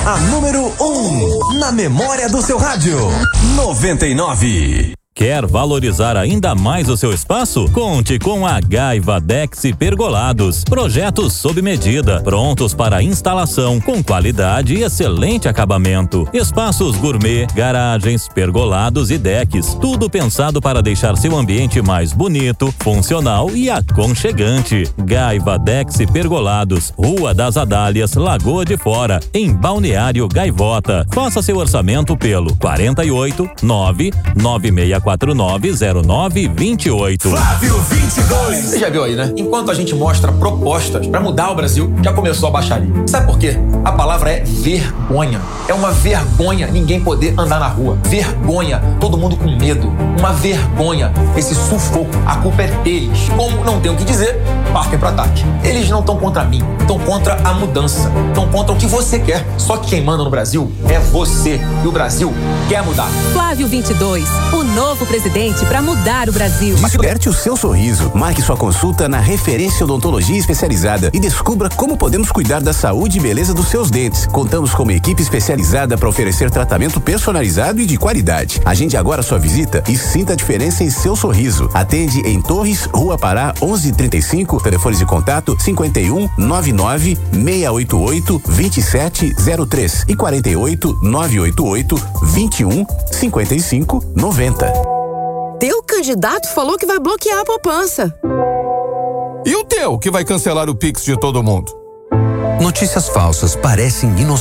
A número 1 na memória do seu rádio. 99. Quer valorizar ainda mais o seu espaço? Conte com a Gaiva Dex Pergolados. Projetos sob medida, prontos para instalação, com qualidade e excelente acabamento. Espaços gourmet, garagens, pergolados e decks. Tudo pensado para deixar seu ambiente mais bonito, funcional e aconchegante. Gaiva Dex Pergolados, Rua das Adálias, Lagoa de Fora, em Balneário Gaivota. Faça seu orçamento pelo 48 996490928. Flávio 22. Você já viu aí, né? Enquanto a gente mostra propostas pra mudar o Brasil, já começou a baixaria. Sabe por quê? A palavra é vergonha. É uma vergonha ninguém poder andar na rua. Vergonha, todo mundo com medo. Uma vergonha, esse sufoco. A culpa é deles. Como não tem o que dizer, partem pro ataque. Eles não estão contra mim, estão contra a mudança. Estão contra o que você quer. Só que quem manda no Brasil é você. E o Brasil quer mudar. Flávio 22, o novo presidente para mudar o Brasil. Desperte o seu sorriso. Marque sua consulta na Referência Odontologia Especializada e descubra como podemos cuidar da saúde e beleza dos seus dentes. Contamos com uma equipe especializada para oferecer tratamento personalizado e de qualidade. Agende agora sua visita e sinta a diferença em seu sorriso. Atende em Torres, Rua Pará, 1135, telefones de contato 51 99 688 2703 e 48 988 21 55 90. Teu candidato falou que vai bloquear a poupança. E o teu, que vai cancelar o Pix de todo mundo? Notícias falsas parecem inocentes.